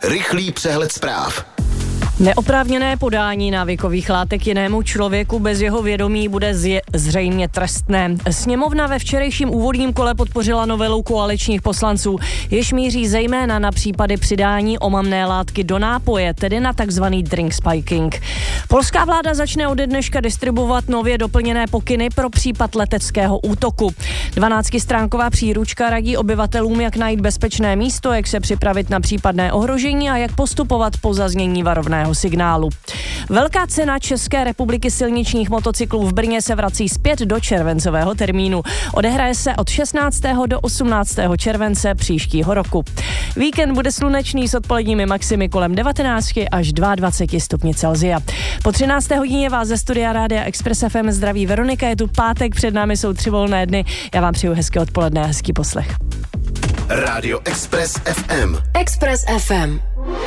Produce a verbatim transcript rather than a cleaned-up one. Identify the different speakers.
Speaker 1: Rychlý přehled zpráv.
Speaker 2: Neoprávněné podání návykových látek jinému člověku bez jeho vědomí bude zje- zřejmě trestné. Sněmovna ve včerejším úvodním kole podpořila novelu koaličních poslanců, jež míří zejména na případy přidání omamné látky do nápoje, tedy na takzvaný drink spiking. Polská vláda začne ode dneška distribuovat nově doplněné pokyny pro případ leteckého útoku. dvanáctistránková příručka radí obyvatelům, jak najít bezpečné místo, jak se připravit na případné ohrožení a jak postupovat po zaznění varovného signálu. Velká cena České republiky silničních motocyklů v Brně se vrací zpět do červencového termínu. Odehraje se od šestnáctého do osmnáctého července příštího roku. Víkend bude slunečný s odpoledními maximy kolem devatenáct až dvacet dva stupňů Celsia. Po třinácté hodině vás ze studia Rádia Express F M zdraví Veronika, je tu pátek, před námi jsou tři volné dny. Já vám přeju hezké odpoledne a hezký poslech.
Speaker 1: Rádio Express F M.
Speaker 3: Express F M.